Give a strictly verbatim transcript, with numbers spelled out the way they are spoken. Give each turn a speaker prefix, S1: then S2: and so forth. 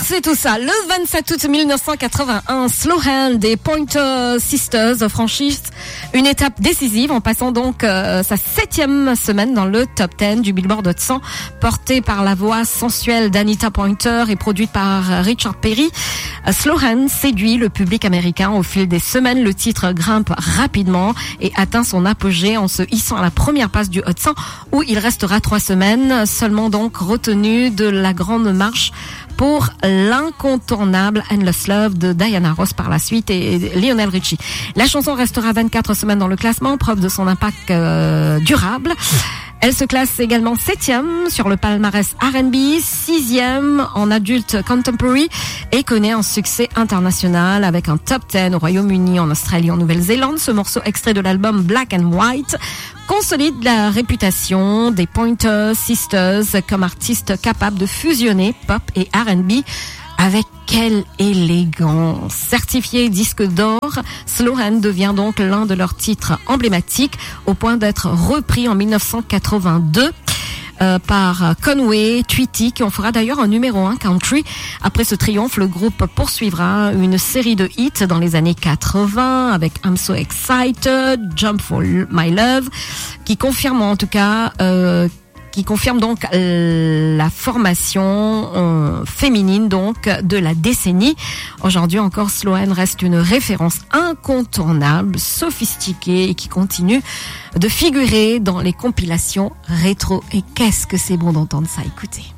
S1: c'est tout ça. Le vingt-sept août mille neuf cent quatre-vingt-un, Slow Hand des Pointer Sisters franchissent une étape décisive en passant donc euh, sa septième semaine dans le top dix du Billboard Hot cent, porté par la voix sensuelle d'Anita Pointer et produite par Richard Perry. Euh, Slow Hand séduit le public américain au fil des semaines. Le titre grimpe rapidement et atteint son apogée en se hissant à la première place du Hot cent, où il restera trois semaines, seulement donc retenu de la grande marche pour l'incontournable Endless Love de Diana Ross par la suite et Lionel Richie. La chanson restera vingt-quatre semaines dans le classement, preuve de son impact euh, durable. Elle se classe également septième sur le palmarès R and B, sixième en adulte contemporary et connaît un succès international avec un top dix au Royaume-Uni, en Australie, en Nouvelle-Zélande. Ce morceau extrait de l'album Black and White consolide la réputation des Pointer Sisters comme artistes capables de fusionner pop et R and B. Avec quelle élégance! Certifié disque d'or, Slow Hand devient donc l'un de leurs titres emblématiques, au point d'être repris en mille neuf cent quatre-vingt-deux euh, par Conway Twitty, qui en fera d'ailleurs un numéro un country. Après ce triomphe, le groupe poursuivra une série de hits dans les années quatre-vingts avec I'm So Excited, Jump for My Love, qui confirme en tout cas euh, qui confirme donc euh, la formation euh, féminine donc de la décennie. Aujourd'hui encore, Slow Hand reste une référence incontournable, sophistiquée et qui continue de figurer dans les compilations rétro. Et qu'est-ce que c'est bon d'entendre ça, écoutez.